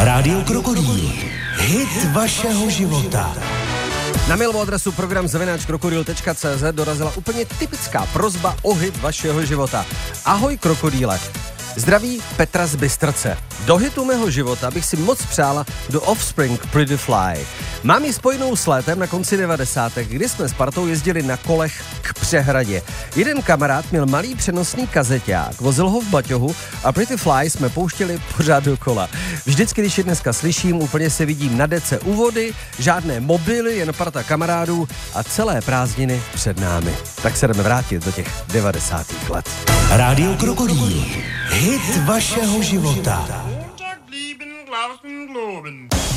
Rádio Krokodýl. Hit vašeho života. Na mailovou adresu program@krokodil.cz dorazila úplně typická prosba o hit vašeho života. Ahoj krokodýle. Zdraví Petra z Bystrce. Do hitu mého života bych si moc přála do Offspring Pretty Fly. Mám ji spojenou s létem na konci 90. kdy jsme s partou jezdili na kolech k přehradě. Jeden kamarád měl malý přenosný kazeťák, vozil ho v baťohu a Pretty Fly jsme pouštěli pořád dokola. Vždycky, když ji dneska slyším, úplně se vidím na dece u vody, žádné mobily, jen parta kamarádů a celé prázdniny před námi. Tak se jdeme vrátit do těch 90. let. Rádio Krokodýl. Hit vašeho života.